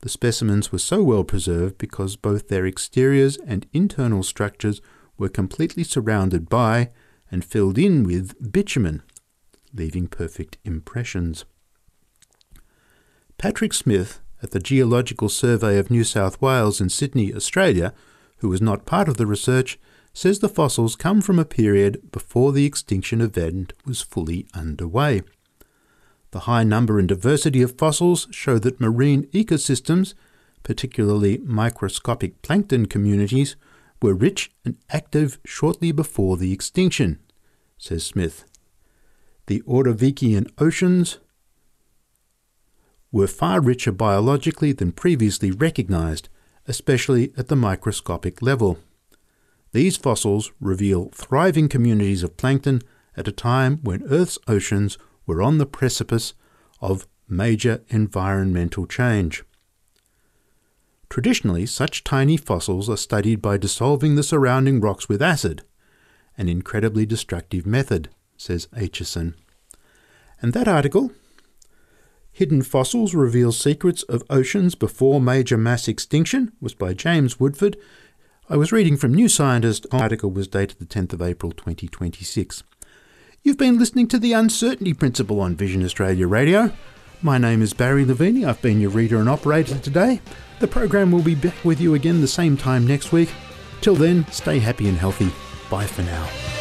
The specimens were so well preserved because both their exteriors and internal structures were completely surrounded by and filled in with bitumen, leaving perfect impressions. Patrick Smith at the Geological Survey of New South Wales in Sydney, Australia, who was not part of the research, says the fossils come from a period before the extinction event was fully underway. The high number and diversity of fossils show that marine ecosystems, particularly microscopic plankton communities, were rich and active shortly before the extinction, says Smith. The Ordovician oceans were far richer biologically than previously recognised, especially at the microscopic level. These fossils reveal thriving communities of plankton at a time when Earth's oceans were on the precipice of major environmental change. Traditionally, such tiny fossils are studied by dissolving the surrounding rocks with acid, an incredibly destructive method, says Aitchison. And that article, Hidden Fossils Reveal Secrets of Oceans Before Major Mass Extinction, was by James Woodford. I was reading from New Scientist. The article was dated the 10th of April 2026. You've been listening to The Uncertainty Principle on Vision Australia Radio. My name is Barry Levini. I've been your reader and operator today. The program will be back with you again the same time next week. Till then, stay happy and healthy. Bye for now.